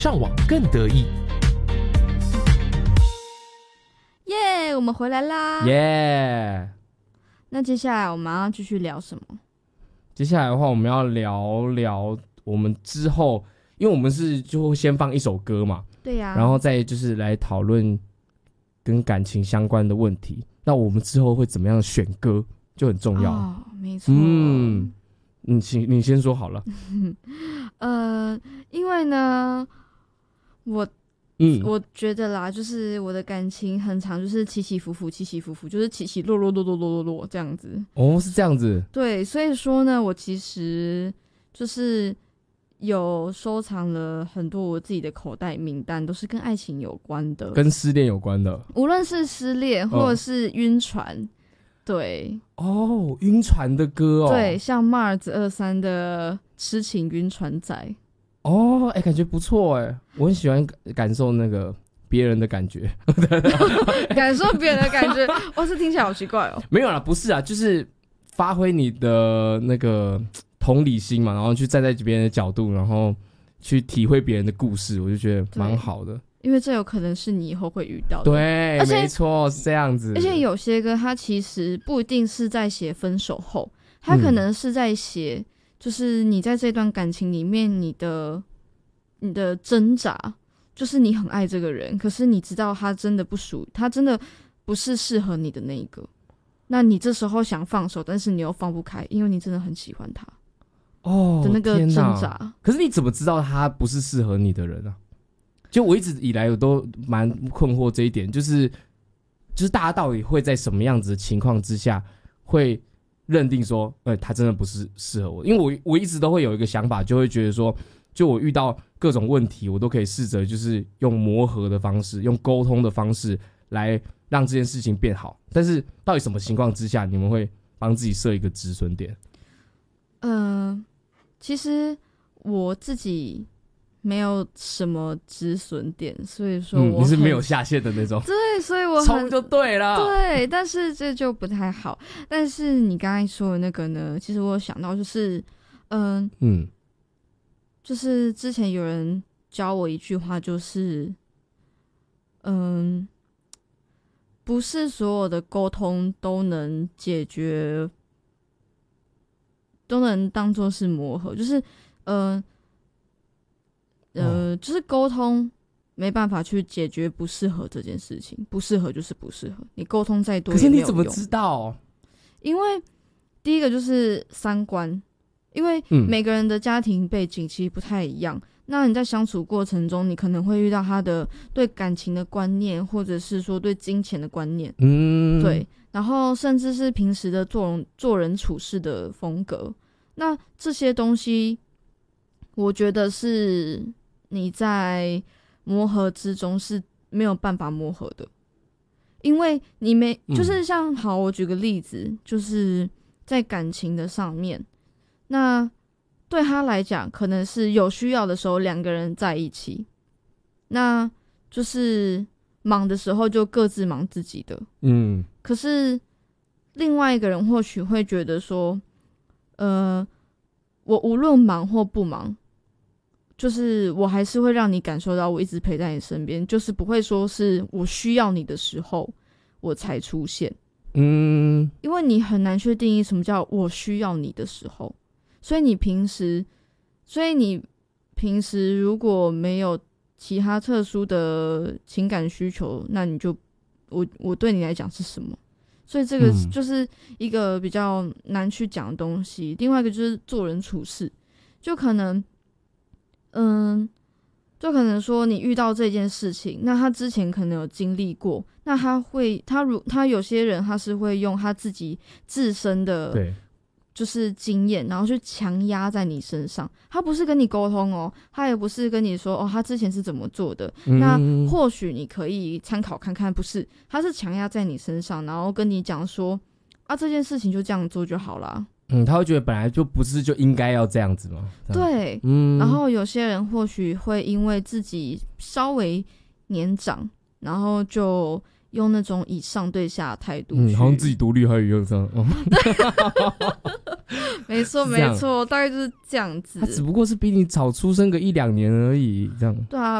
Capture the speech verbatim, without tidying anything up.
上网更得意。 耶、yeah, 我们回来啦！ 耶、yeah ！ 那接下来我们要继续聊什么？ 接下来的话，我们要聊聊我们之后，因为我们是就会先放一首歌嘛， 对呀、啊， 然后再就是来讨论跟感情相关的问题。那我们之后会怎么样选歌，就很重要。 哦，没错。 嗯，你请你先说好了。 呃，因为呢，我。嗯，我觉得啦，就是我的感情很长，就是起起伏伏，起起伏伏，就是起起落落落落落落落这样子。 哦，是这样子。 对，所以说呢，我其实就是有收藏了很多我自己的口袋名单，都是跟爱情有关的， 跟失恋有关的。 无论是失恋或者是晕船，哦、对。 哦，晕船的歌哦。 对，像 Mars 二三的《痴情晕船仔》。 哦，哎、欸，感觉不错哎，我很喜欢感受那个别人的感觉， 感受别人的感觉，哇，是听起来好奇怪哦。 没有啦，不是啊，就是发挥你的那个同理心嘛，然后去站在别人的角度，然后去体会别人的故事，我就觉得蛮好的。 因为这有可能是你以后会遇到的。 对，没错，是这样子。 而且有些歌，它其实不一定是在写分手后，它可能是在写。嗯，就是你在这段感情里面，你的你的挣扎，就是你很爱这个人，可是你知道他真的不属，他真的不是适合你的那一个。那你这时候想放手，但是你又放不开，因为你真的很喜欢他。哦，的那个挣扎。 可是你怎么知道他不是适合你的人啊？就我一直以来我都蛮困惑这一点，就是就是大家到底会在什么样子的情况之下会认定说，呃、欸，他真的不是适合我，因为我我一直都会有一个想法，就会觉得说，就我遇到各种问题，我都可以试着就是用磨合的方式，用沟通的方式来让这件事情变好。但是到底什么情况之下，你们会帮自己设一个止损点？ 嗯、呃，其实我自己没有什么止损点，所以说我、 嗯、你是没有下限的那种。 对，所以我冲就对了。 对，但是这就不太好。但是你刚才说的那个呢，其实我有想到就是，嗯、呃、嗯，就是之前有人教我一句话，就是嗯，不是所有的沟通都能解决，都能当作是磨合，就是呃。呃，就是沟通没办法去解决不适合这件事情，不适合就是不适合，你沟通再多也没有用。可是你怎么知道？ 因为第一个就是三观，因为每个人的家庭背景其实不太一样，嗯、那你在相处过程中，你可能会遇到他的对感情的观念，或者是说对金钱的观念，嗯，对，然后甚至是平时的做人做人处事的风格，那这些东西，我觉得是。你在磨合之中是没有办法磨合的，因为你没就是像好，我举个例子，就是在感情的上面，那对他来讲，可能是有需要的时候两个人在一起，那就是忙的时候就各自忙自己的，嗯，可是另外一个人或许会觉得说，呃，我无论忙或不忙。就是我还是会让你感受到我一直陪在你身边，就是不会说是我需要你的时候我才出现，嗯，因为你很难去定义什么叫我需要你的时候，所以你平时，所以你平时如果没有其他特殊的情感需求，那你就我我对你来讲是什么？所以这个就是一个比较难去讲的东西。嗯、另外一个就是做人处事，就可能。嗯，就可能说你遇到这件事情，那他之前可能有经历过，那他会，他如他有些人他是会用他自己自身的，对，就是经验，然后去强压在你身上。他不是跟你沟通哦，他也不是跟你说哦，他之前是怎么做的，嗯、那或许你可以参考看看。不是，他是强压在你身上，然后跟你讲说啊，这件事情就这样做就好啦。 嗯，他会觉得本来就不是就应该要这样子吗？ 对，嗯，然后有些人或许会因为自己稍微年长，然后就用那种以上对下的态度， 嗯，好像自己独立还有用上，哦、 没错没错，大概就是这样子。 他只不过是比你早出生个一两年而已，这样。 对啊，